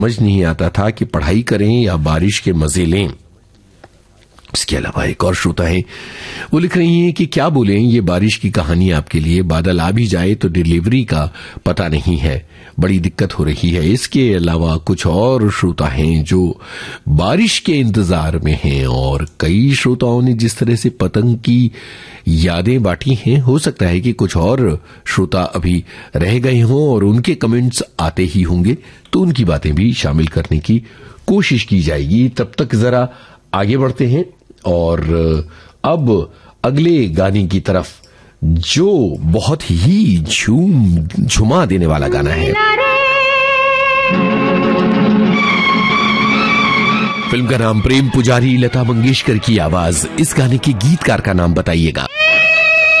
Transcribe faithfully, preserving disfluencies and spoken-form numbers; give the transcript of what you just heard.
समझ नहीं आता था कि पढ़ाई करें या बारिश के मजे लें। इसके अलावा एक और श्रोता है, वो लिख रही हैं कि क्या बोलें, ये बारिश की कहानी आपके लिए, बादल आ भी जाए तो डिलीवरी का पता नहीं है, बड़ी दिक्कत हो रही है। इसके अलावा कुछ और श्रोता हैं जो बारिश के इंतजार में हैं, और कई श्रोताओं ने जिस तरह से पतंग की यादें बांटी हैं, हो सकता है कि कुछ और श्रोता अभी रह गए हों और उनके कमेंट्स आते ही होंगे, तो उनकी बातें भी शामिल करने की कोशिश की जाएगी। तब तक जरा आगे बढ़ते हैं और अब अगले गाने की तरफ, जो बहुत ही झूम झुमा देने वाला गाना है। फिल्म का नाम प्रेम पुजारी, लता मंगेशकर की आवाज। इस गाने के गीतकार का नाम बताइएगा।